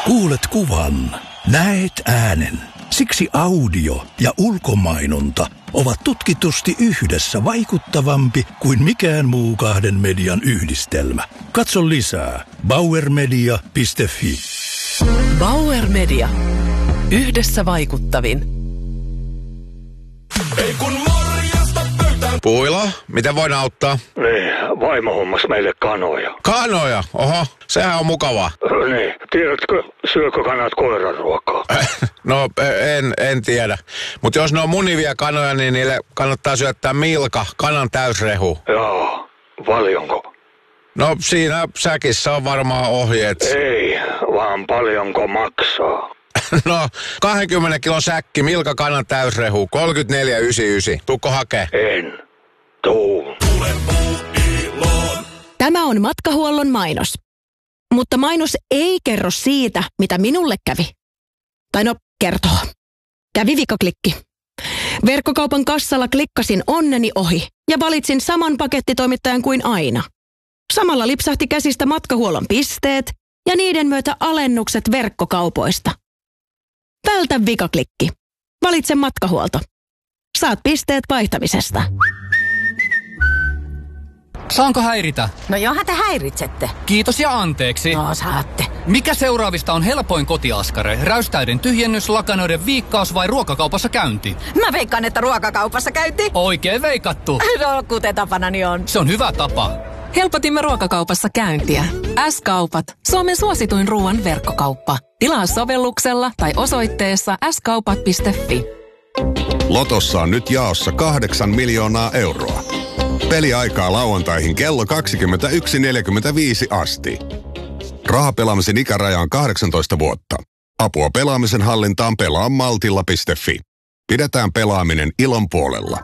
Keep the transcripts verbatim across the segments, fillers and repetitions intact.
Kuulet kuvan, näet äänen. Siksi audio ja ulkomainonta ovat tutkitusti yhdessä vaikuttavampi kuin mikään muu kahden median yhdistelmä. Katso lisää bauer media piste fi. Bauer Media. Yhdessä vaikuttavin. Ei kun morjesta pöytään. Puila, miten voin auttaa? Niin, vaimo hommas meille kanoja. Kanoja? Oho, sehän on mukavaa. Niin, tiedätkö, syökö kanat koiran ruokaa? No, en, en tiedä. Mutta jos ne on munivia kanoja, niin niille kannattaa syöttää Milka, kanan täysrehu. Joo, paljonko? No, siinä säkissä on varmaan ohjeet. Ei, vaan paljonko maksaa? No, kaksikymmentä kilon säkki, Milka kanan täysrehu, kolmekymmentäneljä yhdeksänkymmentäyhdeksän. Tuukko hakee? En. Tuu. Tämä on matkahuollon mainos. Mutta mainos ei kerro siitä, mitä minulle kävi. Tai no, kertoo. Kävi vikaklikki. Verkkokaupan kassalla klikkasin onneni ohi ja valitsin saman pakettitoimittajan kuin aina. Samalla lipsahti käsistä matkahuollon pisteet ja niiden myötä alennukset verkkokaupoista. Vältä vikaklikki. Valitse matkahuolto. Saat pisteet vaihtamisesta. Saanko häiritä? No johan te häiritsette. Kiitos ja anteeksi. No saatte. Mikä seuraavista on helpoin kotiaskare? Räystäiden tyhjennys, lakanoiden viikkaus vai ruokakaupassa käynti? Mä veikkaan, että ruokakaupassa käynti. Oikein veikattu. No, kuten tapanani on. Se on hyvä tapa. Helpotimme ruokakaupassa käyntiä. S-kaupat. Suomen suosituin ruoan verkkokauppa. Tilaa sovelluksella tai osoitteessa s kaupat piste fi. Lotossa on nyt jaossa kahdeksan miljoonaa euroa. Peliaikaa lauantaihin kello kaksikymmentäyksi neljäkymmentäviisi asti. Rahapelaamisen ikäraja on kahdeksantoista vuotta. Apua pelaamisen hallintaan pelaa maltilla piste fi. Pidetään pelaaminen ilon puolella.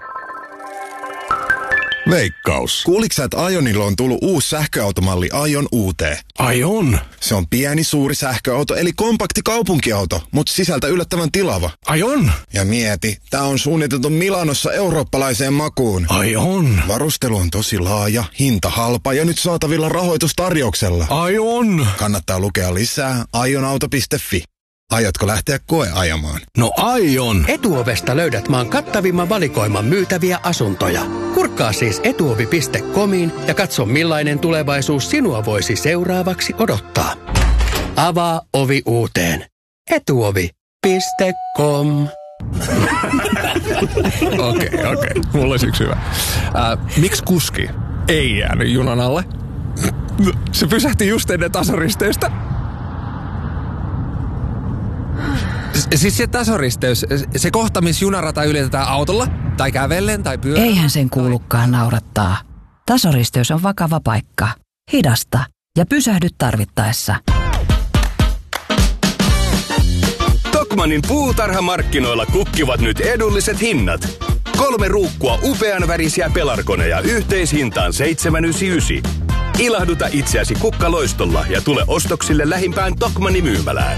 Veikkaus. Kuuliks sä, että Aionilla on tullut uusi sähköautomalli Aion U T? Aion. Se on pieni, suuri sähköauto, eli kompakti kaupunkiauto, mutta sisältä yllättävän tilava. Aion. Ja mieti, tää on suunniteltu Milanossa eurooppalaiseen makuun. Aion. Varustelu on tosi laaja, hinta halpa ja nyt saatavilla rahoitustarjouksella. Aion. Kannattaa lukea lisää aionauto piste fi. Aiotko lähteä koeajamaan? No aion. Etuovesta löydät maan kattavimman valikoiman myytäviä asuntoja. Kurkkaa siis etuovi piste comiin ja katso millainen tulevaisuus sinua voisi seuraavaksi odottaa. Avaa ovi uuteen. etuovi piste com. Okei, okei. Okay, okay. Mulla olisi yksi hyvä. Äh, miksi kuski ei jäänyt junan alle? Se pysähti just ennen tasoristeystä. Siis se tasoristeys, se kohta, missä junarata ylitetään autolla, tai kävellen, tai pyörällä. Eihän sen kuulukaan naurattaa. Tasoristeys on vakava paikka. Hidasta ja pysähdy tarvittaessa. Tokmannin puutarhamarkkinoilla kukkivat nyt edulliset hinnat. Kolme ruukkua upean värisiä pelarkoneja yhteishintaan seitsemän yhdeksänkymmentäyhdeksän. Ilahduta itseäsi kukkaloistolla ja tule ostoksille lähimpään Tokmannin myymälään.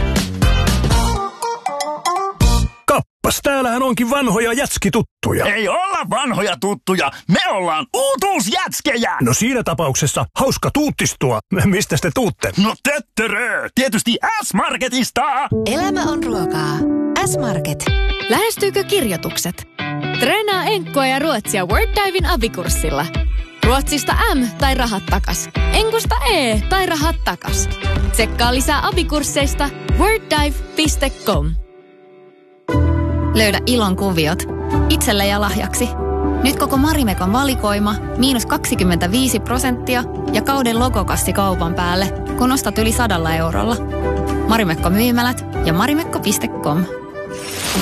Kappas, täällähän onkin vanhoja jätskituttuja. Ei olla vanhoja tuttuja, me ollaan uutuusjätskejä. No siinä tapauksessa hauska tuuttistua. Mistä te tuutte? No töttörö, tietysti S-Marketista. Elämä on ruokaa. S-Market. Lähestyykö kirjoitukset? Treenaa enkkoa ja ruotsia WordDiven abikurssilla. Ruotsista M tai rahat takas. Enkusta E tai rahat takas. Tsekkaa lisää abikursseista worddive piste com. Löydä ilon kuviot. Itselle ja lahjaksi. Nyt koko Marimekon valikoima, miinus kaksikymmentäviisi prosenttia ja kauden logokassi kaupan päälle, kun ostat yli sadalla eurolla. Marimekko myymälät ja marimekko piste com.